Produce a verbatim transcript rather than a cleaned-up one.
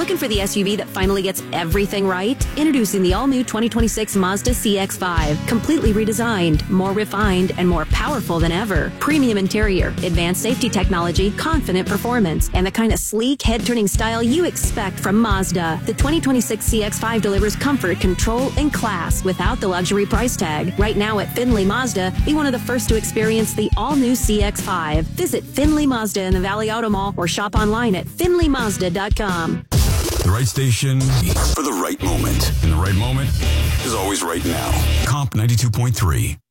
Looking for the S U V that finally gets everything right? Introducing the all-new twenty twenty-six Mazda C X five. Completely redesigned, more refined, and more powerful than ever. Premium interior, advanced safety technology, confident performance, and the kind of sleek, head-turning style you expect from Mazda. The twenty twenty-six C X five delivers comfort, control, and class without the luxury price tag. Right now at Findlay Mazda, be one of the first to experience the all-new C X five. Visit Findlay Mazda in the Valley Auto Mall or shop online at Findlay Mazda dot com. The right station for the right moment. And the right moment is always right now. Comp ninety-two point three.